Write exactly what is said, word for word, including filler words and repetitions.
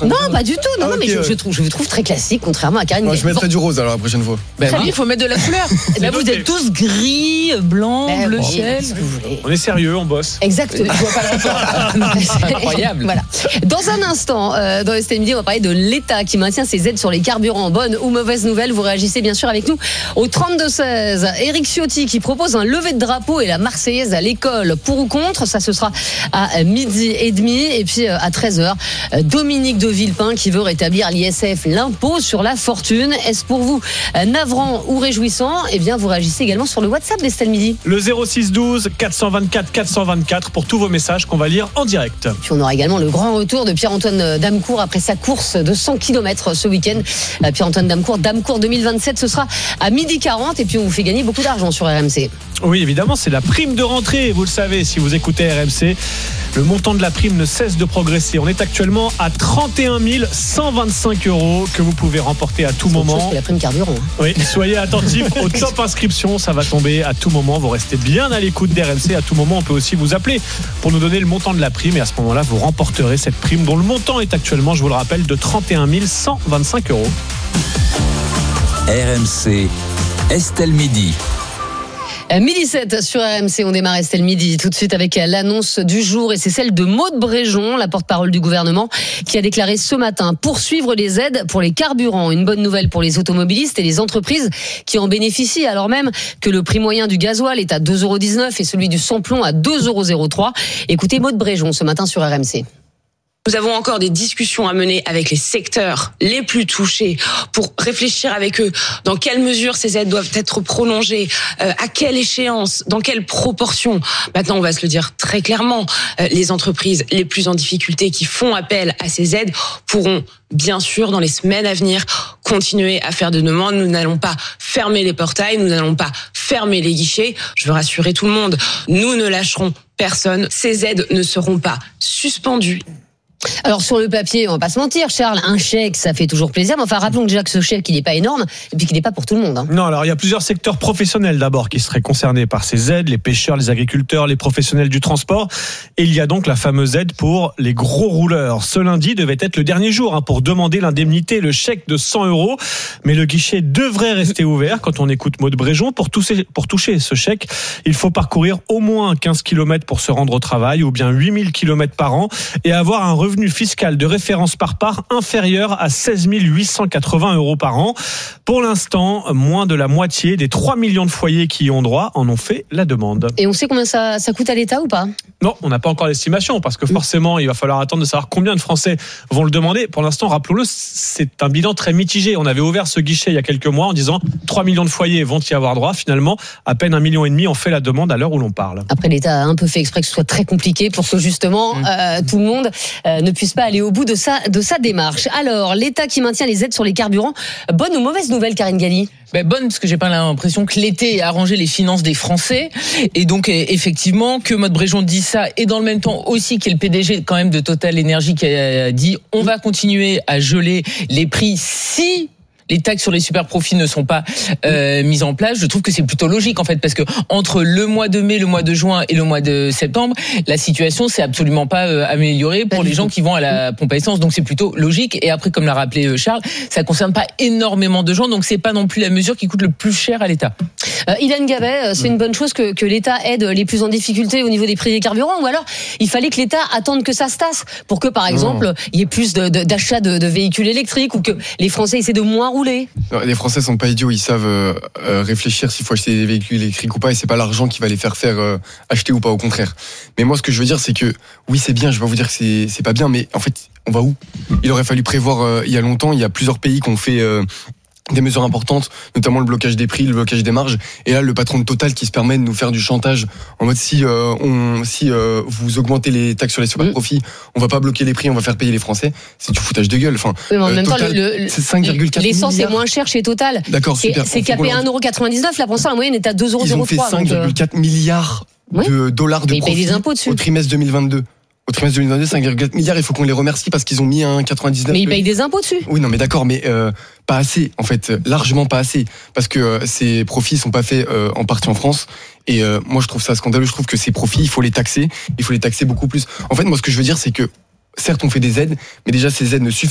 train de Non, dire. pas du tout. Non, Ah, non, mais ok, je, ouais. je, trouve, je vous trouve très classique, contrairement à Karine. Moi, je mettrai du rose alors la prochaine fois. Ben Très oui, bien. il faut mettre de la couleur. Là, vous noté. êtes tous gris, blanc, Ben bleu oui, ciel. qu'est-ce que vous voulez. On est sérieux, on bosse. Exactement. Je vois pas le rapport. C'est incroyable. Voilà. Dans un instant, euh, dans Estelle Midi, on va parler de l'État qui maintient ses aides sur les carburants. Bonne ou mauvaise nouvelle, vous réagissez bien sûr avec nous au trente-deux seize. Éric Ciotti qui propose un lever de drapeau et la Marseillaise à l'école. Pour ou contre, ça ce sera à midi et demi. Et puis à treize heures, Dominique de Villepin qui veut rétablir l'I S F, l'impôt sur la fortune. Est-ce pour vous navrant ou réjouissant? Eh bien, vous réagissez également sur le WhatsApp d'Estelle Midi. Le zéro six douze quatre cent vingt-quatre quatre cent vingt-quatre pour tous vos messages qu'on va lire en direct. Puis on aura également le grand retour de Pierre-Antoine Damecourt après sa course de cent kilomètres ce week-end. Pierre-Antoine Damecourt, Damecourt deux mille vingt-sept, ce sera à midi quarante et puis on vous fait gagner beaucoup d'argent sur R M C. Oui, évidemment, c'est la prime de rentrée. Vous le savez, si vous écoutez R M C, le montant de la prime ne cesse de progresser. On est actuellement à trente et un mille cent vingt-cinq euros que vous pouvez remporter à tout C'est autre chose moment. que la prime carburant. hein. Oui, soyez attentifs au top inscription, ça va tomber à tout moment. Vous restez bien à l'écoute d'R M C. À tout moment, on peut aussi vous appeler pour nous donner le montant de la prime. Et à ce moment-là, vous remporterez cette prime dont le montant est actuellement, je vous le rappelle, de trente et un mille cent vingt-cinq euros. R M C, Estelle Midi. Midi sept sur R M C, on démarre Estelle Midi tout de suite avec l'annonce du jour et c'est celle de Maud Bréjon, la porte-parole du gouvernement, qui a déclaré ce matin poursuivre les aides pour les carburants. Une bonne nouvelle pour les automobilistes et les entreprises qui en bénéficient, alors même que le prix moyen du gasoil est à deux euros dix-neuf et celui du sans-plomb à deux euros zéro trois. Écoutez Maud Bréjon ce matin sur R M C. Nous avons encore des discussions à mener avec les secteurs les plus touchés pour réfléchir avec eux dans quelle mesure ces aides doivent être prolongées, euh, à quelle échéance, dans quelle proportion. Maintenant, on va se le dire très clairement, euh, les entreprises les plus en difficulté qui font appel à ces aides pourront bien sûr dans les semaines à venir continuer à faire des demandes. Nous n'allons pas fermer les portails, nous n'allons pas fermer les guichets. Je veux rassurer tout le monde, nous ne lâcherons personne. Ces aides ne seront pas suspendues. Alors sur le papier, on va pas se mentir, Charles, un chèque, ça fait toujours plaisir. Mais enfin, rappelons déjà que ce chèque, il n'est pas énorme et puis qu'il n'est pas pour tout le monde. Hein. Non, alors il y a plusieurs secteurs professionnels d'abord qui seraient concernés par ces aides, les pêcheurs, les agriculteurs, les professionnels du transport. Et il y a donc la fameuse aide pour les gros rouleurs. Ce lundi devait être le dernier jour hein, pour demander l'indemnité, le chèque de cent euros. Mais le guichet devrait rester ouvert quand on écoute Maud Bréjon. Pour toucher, pour toucher ce chèque, il faut parcourir au moins quinze kilomètres pour se rendre au travail ou bien huit mille kilomètres par an et avoir un revenu revenu fiscal de référence par part inférieur à seize mille huit cent quatre-vingts euros par an. Pour l'instant, moins de la moitié des trois millions de foyers qui y ont droit en ont fait la demande. Et on sait combien ça, ça coûte à l'État ou pas ? Non, on n'a pas encore l'estimation parce que forcément, il va falloir attendre de savoir combien de Français vont le demander. Pour l'instant, rappelons-le, c'est un bilan très mitigé. On avait ouvert ce guichet il y a quelques mois en disant trois millions de foyers vont y avoir droit. Finalement, à peine un million et demi ont fait la demande à l'heure où l'on parle. Après, l'État a un peu fait exprès que ce soit très compliqué pour que justement mmh. euh, tout le monde euh, ne puisse pas aller au bout de sa, de sa démarche. Alors, l'État qui maintient les aides sur les carburants, bonne ou mauvaise nouvelle, Karine Galli ? Ben bonne, parce que j'ai pas l'impression que l'été a arrangé les finances des Français. Et donc, effectivement, que Maud Bréjon dise ça, et dans le même temps aussi qu'il y ait le P D G quand même de Total Energy qui a dit on va continuer à geler les prix si les taxes sur les super profits ne sont pas euh, mises en place. Je trouve que c'est plutôt logique en fait, parce que entre le mois de mai, le mois de juin et le mois de septembre, la situation s'est absolument pas euh, améliorée pour les gens qui vont à la pompe à essence. Donc c'est plutôt logique. Et après, comme l'a rappelé Charles, ça concerne pas énormément de gens, donc c'est pas non plus la mesure qui coûte le plus cher à l'État. Euh, Hélène Gabet, c'est une bonne chose que, que l'État aide les plus en difficulté au niveau des prix des carburants, ou alors il fallait que l'État attende que ça se tasse pour que par exemple il y ait plus de, de, d'achats de, de véhicules électriques ou que les Français essaient de moins rouler. Non, les Français sont pas idiots, ils savent euh, euh, réfléchir s'il faut acheter des véhicules électriques ou pas, et c'est pas l'argent qui va les faire faire euh, acheter ou pas, au contraire. Mais moi, ce que je veux dire, c'est que oui, c'est bien. Je vais pas vous dire que c'est c'est pas bien, mais en fait, on va où ? Il aurait fallu prévoir euh, il y a longtemps. Il y a plusieurs pays qui ont fait euh, des mesures importantes, notamment le blocage des prix, le blocage des marges. Et là, le patron de Total qui se permet de nous faire du chantage en mode si euh, on si euh, vous augmentez les taxes sur les super profits, on va pas bloquer les prix, on va faire payer les Français. C'est du foutage de gueule. Enfin, oui, mais en euh, même Total, temps, le, le, c'est cinq virgule quatre l'essence milliards. est moins chère chez Total. D'accord, c'est, super. C'est capé à un euro quatre-vingt-dix-neuf. Là, pour ça, la moyenne est à deux euros zéro trois. Ils ont fait cinq virgule quatre milliards oui. de dollars de mais profit ils payent des impôts dessus. au trimestre deux mille vingt-deux. Au trimestre deux mille vingt-deux, cinq virgule quatre milliards, il faut qu'on les remercie parce qu'ils ont mis un quatre-vingt-dix-neuf. Mais ils payent des impôts dessus. Oui, non, mais d'accord, mais euh, pas assez, en fait, largement pas assez, parce que euh, ces profits sont pas faits euh, en partie en France. Et euh, moi, je trouve ça scandaleux. Je trouve que ces profits, il faut les taxer. Il faut les taxer beaucoup plus. En fait, moi, ce que je veux dire, c'est que certes, on fait des aides, mais déjà, ces aides ne suffisent